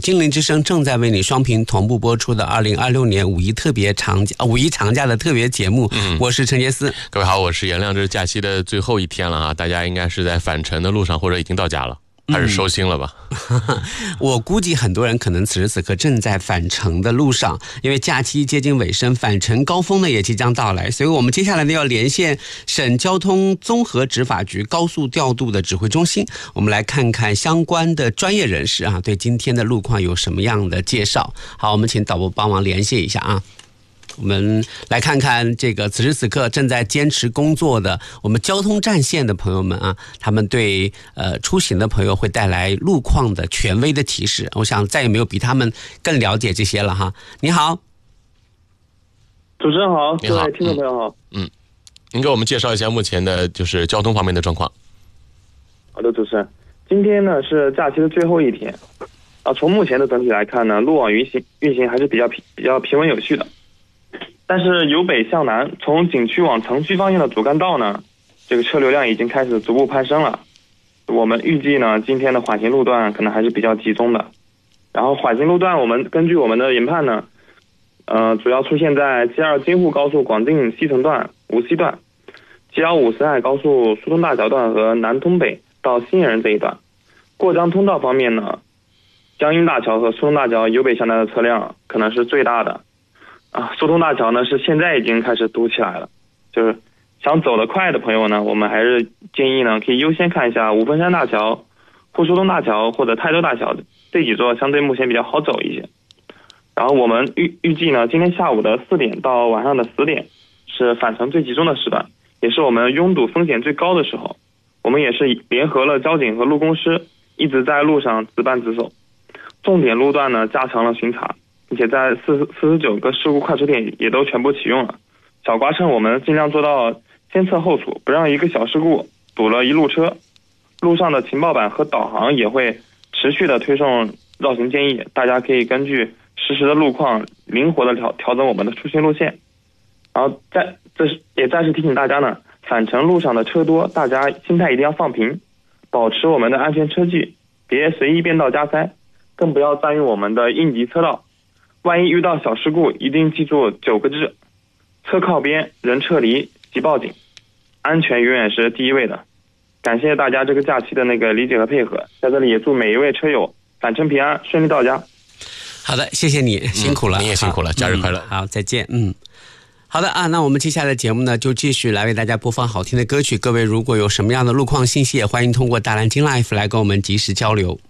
精灵之声正在为你双屏同步播出的2026年五一长假的特别节目。我是陈杰斯。 各位好，我是颜亮。这是假期的最后一天了啊，大家应该是在返程的路上，或者已经到家了。还是收心了吧？ 我估计很多人可能此时此刻正在返程的路上，因为假期接近尾声，返程高峰呢也即将到来，所以我们接下来呢要连线省交通综合执法局高速调度的指挥中心，我们来看看相关的专业人士啊对今天的路况有什么样的介绍。好，我们请导播帮忙连线一下啊。我们来看看这个此时此刻正在坚持工作的我们交通战线的朋友们啊，他们对出行的朋友会带来路况的权威的提示。我想再也没有比他们更了解这些了哈。你好， 主持人好，各位听众朋友好。 您给我们介绍一下目前的就是交通方面的状况。 好的，主持人，今天呢是假期的最后一天啊。从目前的整体来看呢，路网运行还是比较平稳有序的。但是由北向南，从景区往城区方向的主干道呢，这个车流量已经开始逐步攀升了。我们预计呢，今天的缓行路段可能还是比较集中的。然后缓行路段，我们根据我们的研判呢，主要出现在 G2 京沪高速广定西城段、无锡段、G150深海高速苏通大桥段和南通北到新人这一段。过江通道方面呢，江阴大桥和苏通大桥由北向南的车辆可能是最大的。苏通大桥呢是现在已经开始堵起来了，就是想走得快的朋友呢，我们还是建议呢可以优先看一下五峰山大桥、沪苏通大桥或者泰州大桥这几座，相对目前比较好走一些。然后我们预计呢，今天下午的4点到晚上的10点是返程最集中的时段，也是我们拥堵风险最高的时候。我们也是联合了交警和路工师，一直在路上值班值守，重点路段呢加强了巡查。并且在49个事故快出点也都全部启用了。小刮蹭我们尽量做到先测后处，不让一个小事故堵了一路车。路上的情报板和导航也会持续的推送绕行建议，大家可以根据实时的路况灵活的调整我们的出行路线。然后再次提醒大家呢，返程路上的车多，大家心态一定要放平，保持我们的安全车距，别随意变道加塞，更不要占用我们的应急车道。万一遇到小事故，一定记住9个字：车靠边，人撤离，即报警。安全永远是第一位的。感谢大家这个假期的理解和配合，在这里也祝每一位车友返程平安，顺利到家。 好的，谢谢你，辛苦了。 你也辛苦了，假日快乐。 好，再见。好的啊，那我们接下来的节目呢，就继续来为大家播放好听的歌曲。各位如果有什么样的路况信息，也欢迎通过大蓝鲸 Life 来跟我们及时交流。